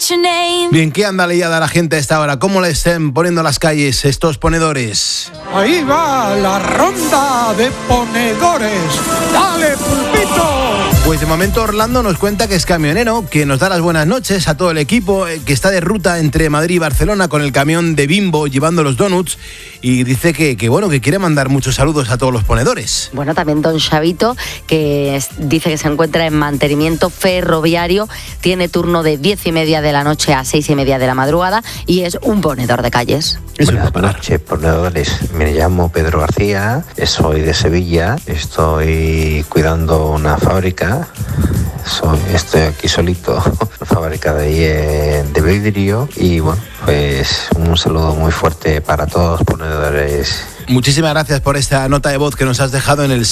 Bien, ¿qué anda liada la gente a esta hora? ¿Cómo le estén poniendo las calles estos ponedores? Ahí va la ronda de ponedores. ¡Dale, Pulpito! Pues de momento Orlando nos cuenta que es camionero, que nos da las buenas noches a todo el equipo, que está de ruta entre Madrid y Barcelona con el camión de Bimbo llevando los donuts, y dice que quiere mandar muchos saludos a todos los ponedores. Bueno, también don Xavito, que dice que se encuentra en mantenimiento ferroviario, tiene turno de 10:30 de la noche a 6:30 de la madrugada y es un ponedor de calles. Buenas noches, ponedores. Me llamo Pedro García, soy de Sevilla, estoy cuidando una fábrica. Estoy aquí solito, una fábrica de vidrio, y bueno, pues un saludo muy fuerte para todos los ponedores. Muchísimas gracias por esta nota de voz que nos has dejado en el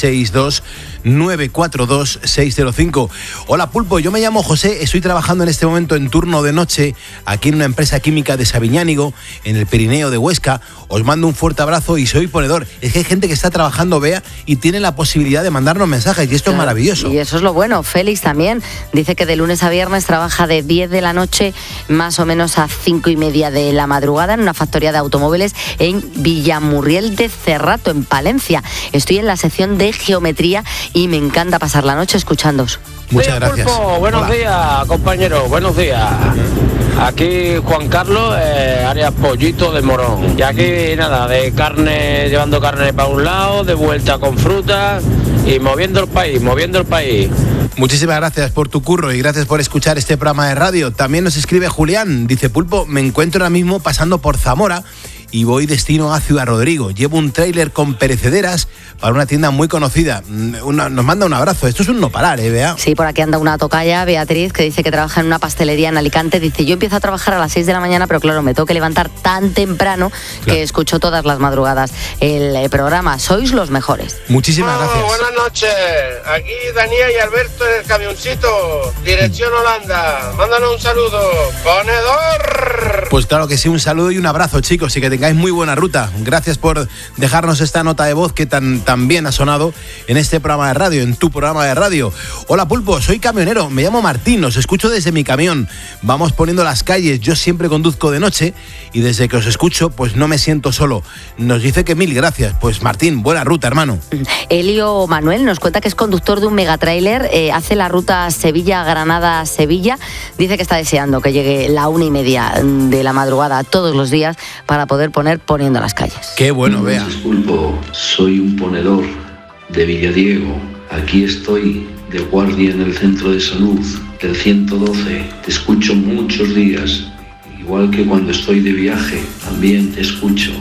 662-942-605. Hola Pulpo, yo me llamo José, estoy trabajando en este momento en turno de noche aquí en una empresa química de Sabiñánigo, en el Pirineo de Huesca. Os mando un fuerte abrazo y soy ponedor. Es que hay gente que está trabajando, Bea, y tiene la posibilidad de mandarnos mensajes, y esto es maravilloso. Y eso es lo bueno. Félix también dice que de lunes a viernes trabaja de 10 de la noche más o menos a 5:30 de la madrugada en una factoría de automóviles en Villamurriel de Cerrato, en Palencia. Estoy en la sección de geometría y me encanta pasar la noche escuchándoos. Muchas gracias. Pulpo, buenos días, compañero, buenos días. Aquí Juan Carlos, área Pollito de Morón. Y aquí nada, de carne, llevando carne para un lado, de vuelta con fruta y moviendo el país. Muchísimas gracias por tu curro y gracias por escuchar este programa de radio. También nos escribe Julián, dice: Pulpo, me encuentro ahora mismo pasando por Zamora y voy destino a Ciudad Rodrigo. Llevo un tráiler con perecederas para una tienda muy conocida. Nos manda un abrazo. Esto es un no parar, Bea? Sí, por aquí anda una tocaya, Beatriz, que dice que trabaja en una pastelería en Alicante. Dice: yo empiezo a trabajar a las 6 de la mañana, pero claro, me tengo que levantar tan temprano que escucho todas las madrugadas el programa. Sois los mejores. Muchísimas gracias. Buenas noches. Aquí Daniel y Alberto en el camioncito, dirección Holanda. Mándanos un saludo. ¡Ponedor! Pues claro que sí, un saludo y un abrazo, chicos, y que tengáis muy buena ruta. Gracias por dejarnos esta nota de voz que tan bien ha sonado en este programa de radio, en tu programa de radio. Hola Pulpo, soy camionero, me llamo Martín, os escucho desde mi camión. Vamos poniendo las calles, yo siempre conduzco de noche y desde que os escucho pues no me siento solo. Nos dice que 1000 gracias. Pues Martín, buena ruta, hermano. Elio Manuel nos cuenta que es conductor de un megatrailer, hace la ruta Sevilla-Granada-Sevilla. Dice que está deseando que llegue la 1:30 de la madrugada todos los días para poder poner Poniendo las calles. Qué bueno, Bea. Pulpo, soy un ponedor de Villadiego. Aquí estoy de guardia en el centro de salud del 112. Te escucho muchos días, igual que cuando estoy de viaje, también te escucho.